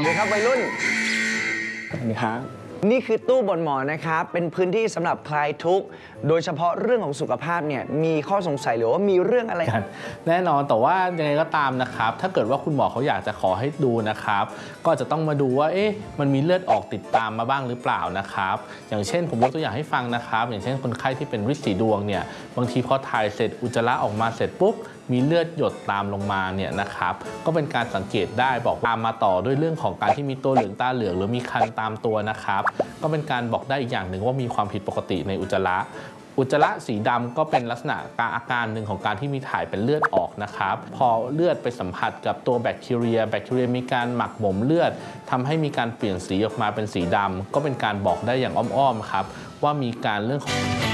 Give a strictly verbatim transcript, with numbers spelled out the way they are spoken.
ดีครับวัยรุ่นสวัสดีครับนี่คือตู้บ่นหมอนะครับเป็นพื้นที่สำหรับคลายทุกข์โดยเฉพาะเรื่องของสุขภาพเนี่ยมีข้อสงสัยหรือว่ามีเรื่องอะไรกันแน่นอนแต่ว่ายังไงก็ตามนะครับถ้าเกิดว่าคุณหมอเขาอยากจะขอให้ดูนะครับก็จะต้องมาดูว่าเอ๊ะมันมีเลือดออกติดตามมาบ้างหรือเปล่านะครับอย่างเช่นผมยกตัวอย่างให้ฟังนะครับอย่างเช่นคนไข้ที่เป็นฤทธิ์สีดวงเนี่ยบางทีพอถ่ายเสร็จอุจจาระออกมาเสร็จปุ๊บมีเลือดหยดตามลงมาเนี่ยนะครับก็เป็นการสังเกตได้บอกตามมาต่อด้วยเรื่องของการที่มีตัวเหลืองตาเหลืองหรือมีคันตามตัวนะครับก็เป็นการบอกได้อีกอย่างหนึ่งว่ามีความผิดปกติในอุจจาระอุจจาระสีดำก็เป็นลักษณะการอาการหนึ่งของการที่มีถ่ายเป็นเลือดออกนะครับพอเลือดไปสัมผัสกับตัวแบคทีเรียแบคทีเรียมีการหมักหมมเลือดทำให้มีการเปลี่ยนสีออกมาเป็นสีดำก็เป็นการบอกได้อย่างอ้อมๆครับว่ามีการเรื่องของ